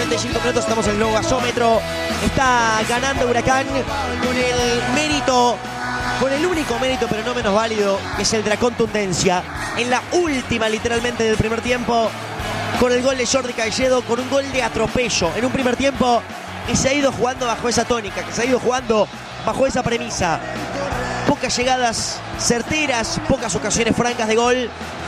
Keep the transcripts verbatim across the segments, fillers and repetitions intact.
cuarenta y cinco minutos, estamos en el nuevo gasómetro. Está ganando Huracán con el mérito, con el único mérito, pero no menos válido, que es el de la contundencia. En la última, literalmente, del primer tiempo, con el gol de Jordi Caicedo, con un gol de atropello. En un primer tiempo que se ha ido jugando bajo esa tónica, que se ha ido jugando bajo esa premisa. Pocas llegadas certeras, pocas ocasiones francas de gol.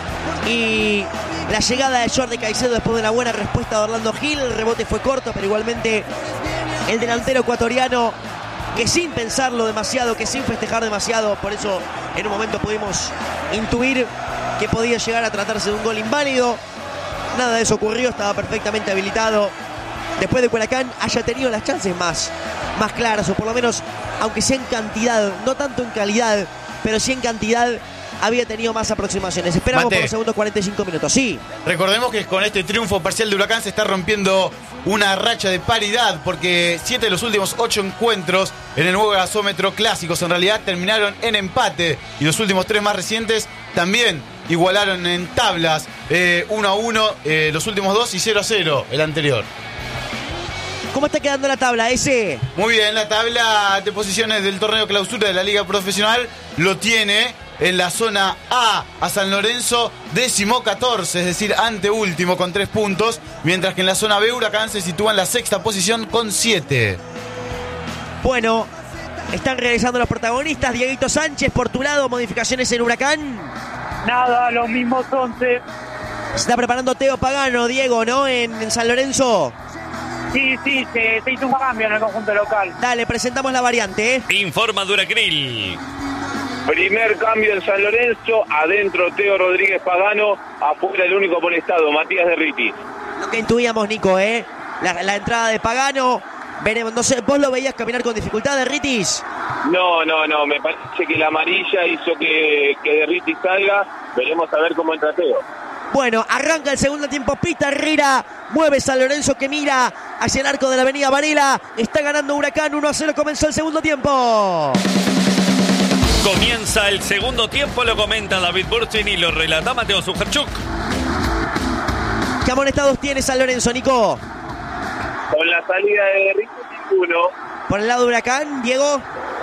Y la llegada de Jordi Caicedo después de una buena respuesta de Orlando Gil. El rebote fue corto, pero igualmente el delantero ecuatoriano, que sin pensarlo demasiado, que sin festejar demasiado, por eso en un momento pudimos intuir que podía llegar a tratarse de un gol inválido. Nada de eso ocurrió, estaba perfectamente habilitado. Después de que Huracán haya tenido las chances más, más claras, o por lo menos, aunque sea en cantidad, no tanto en calidad, pero sí en cantidad, había tenido más aproximaciones. Esperamos Mate. por los segundos cuarenta y cinco minutos. Sí. Recordemos que con este triunfo parcial de Huracán se está rompiendo una racha de paridad, porque siete de los últimos ocho encuentros en el nuevo gasómetro clásicos en realidad terminaron en empate, y los últimos tres más recientes también igualaron en tablas, eh, uno a uno eh, los últimos dos y cero a cero el anterior. ¿Cómo está quedando la tabla, ese? Muy bien, la tabla de posiciones del torneo clausura de la Liga Profesional lo tiene en la zona A a San Lorenzo, décimo catorce, es decir, anteúltimo con tres puntos, mientras que en la zona B Huracán se sitúa en la sexta posición con siete. Bueno, están regresando los protagonistas. Dieguito Sánchez, por tu lado, modificaciones en Huracán. Nada, los mismos once. Se está preparando Teo Pagano, Diego, ¿no? En, en San Lorenzo. Sí, sí, se, se hizo un cambio en el conjunto local. Dale, presentamos la variante, ¿eh? Informa Duracril. Primer cambio en San Lorenzo, adentro Teo Rodríguez Pagano, afuera el único amonestado, Matías Derriti. Lo que intuíamos, Nico, ¿eh? La, la entrada de Pagano, veremos, no sé, ¿vos lo veías caminar con dificultad, Derritis? No, no, no, me parece que la amarilla hizo que, que Derriti salga, veremos a ver cómo entra Teo. Bueno, arranca el segundo tiempo, Pita Herrera, mueve San Lorenzo que mira hacia el arco de la avenida Varela, está ganando Huracán, uno a cero, comenzó el segundo tiempo. Comienza el segundo tiempo, lo comenta David Burchin y lo relata Mateo Sujarchuk. ¿Qué amonestados tiene San Lorenzo, Nico? Con la salida de Derriti, ninguno. Por el lado de Huracán, Diego.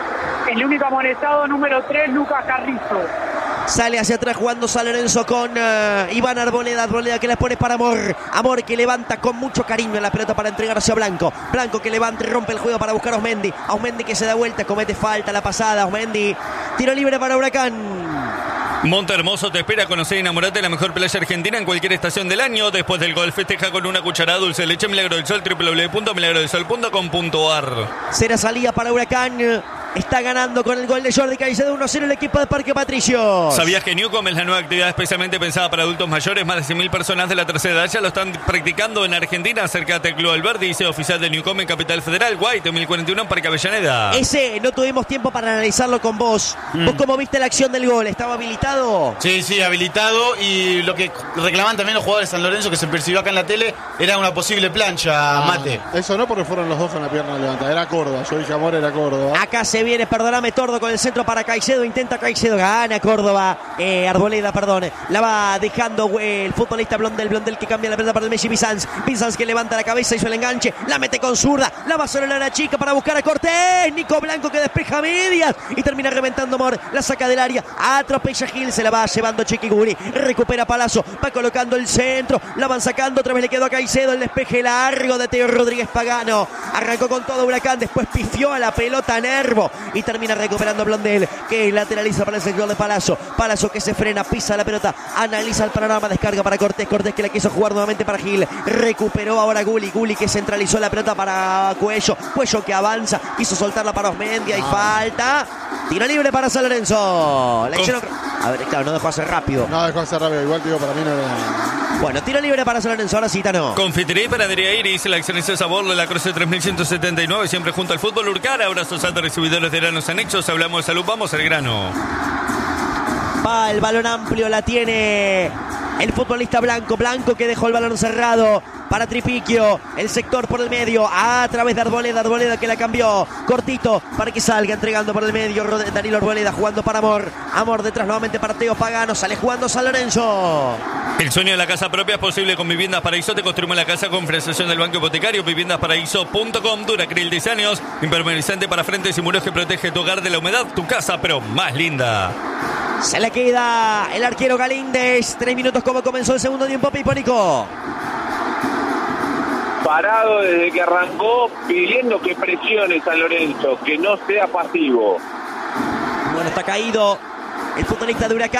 El único amonestado, número tres, Lucas Carrizo. Sale hacia atrás jugando San Lorenzo con uh, Iván Arboleda. Arboleda que la pone para Amor. Amor que levanta con mucho cariño la pelota para entregar hacia Blanco. Blanco que levanta y rompe el juego para buscar a Osmendi. A Osmendi que se da vuelta, comete falta la pasada. Osmendi, tiro libre para Huracán. Monte Hermoso te espera a conocer y enamorarte de la mejor playa argentina en cualquier estación del año. Después del gol festeja con una cucharada dulce de leche Milagro del Sol, doble u doble u doble u punto milagro del sol punto com punto a r. Será salida para Huracán. Está ganando con el gol de Jordi Caicedo, uno a cero el equipo de Parque Patricios. ¿Sabías que Newcom es la nueva actividad especialmente pensada para adultos mayores? Más de cien mil personas de la tercera edad ya lo están practicando en Argentina. Acércate al Club Alberdi, dice oficial de Newcom en Capital Federal, Guaite mil cuarenta y uno en Parque Avellaneda. Ese, no tuvimos tiempo para analizarlo con vos. Mm. ¿Vos cómo viste la acción del gol? ¿Estaba habilitado? Sí, sí, habilitado. Y lo que reclaman también los jugadores de San Lorenzo, que se percibió acá en la tele, era una posible plancha, ah, Mate. Eso no, porque fueron los dos con la pierna levantada. Era Córdoba, yo dije Amor, era Córdoba. Acá se viene, perdóname, Tordo con el centro para Caicedo, intenta Caicedo, gana Córdoba, eh, Arboleda, perdón, la va dejando eh, el futbolista Blondel, Blondel que cambia la pelota para el Messi Bizanz, Bizanz que levanta la cabeza, hizo el enganche, la mete con zurda, la va a sonar a la chica para buscar a Cortés, Nico Blanco que despeja medias y termina reventando Mor, la saca del área, atropella Gil, se la va llevando Chiquiguri, recupera Palazzo, va colocando el centro, la van sacando, otra vez le quedó a Caicedo, el despeje largo de Teo Rodríguez Pagano, arrancó con todo Huracán, después pifió a la pelota Nervo y termina recuperando Blondel, que lateraliza para el sector de Palazzo. Palazzo que se frena, pisa la pelota, analiza el panorama, descarga para Cortés. Cortés que la quiso jugar nuevamente para Gil. Recuperó ahora Guli. Guli que centralizó la pelota para Cuello. Cuello que avanza, quiso soltarla para Osmendi. Hay ah. falta. Tiro libre para San Lorenzo. La hicieron... A ver, claro, no dejó hacer rápido. No dejó hacer rápido. Igual, digo, para mí no era... Bueno, tiro libre para San Lorenzo. Ahora sí, Tano. Confitería y panadería Iris, la excelente sabor de la Croce tres mil ciento setenta y nueve, siempre junto al fútbol Urcar. Abrazos altos recibidores de granos anexos. Hablamos de salud, vamos al grano. Va el balón amplio, la tiene el futbolista Blanco. Blanco que dejó el balón cerrado para Tripiquio. El sector por el medio a través de Arboleda. Arboleda que la cambió. Cortito para que salga entregando por el medio. Danilo Arboleda jugando para Amor. Amor detrás nuevamente para Teo Pagano. Sale jugando San Lorenzo. El sueño de la casa propia es posible con Viviendas Paraíso. Te construimos la casa con financiación del Banco Hipotecario. Viviendas Paraíso punto com. Duracril diez años. Impermeabilizante para frentes y muros que protege tu hogar de la humedad. Tu casa, pero más linda. Se le queda el arquero Galíndez. Tres minutos como comenzó el segundo tiempo pipónico. Parado desde que arrancó, pidiendo que presione San Lorenzo, que no sea pasivo. Bueno, está caído el futbolista de Huracán.